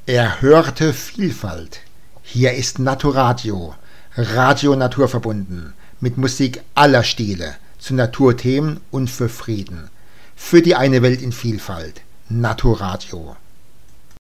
Er hörte Vielfalt. Hier ist Naturadio, Radio naturverbunden, mit Musik aller Stile, zu Naturthemen und für Frieden. Für die eine Welt in Vielfalt. Naturadio.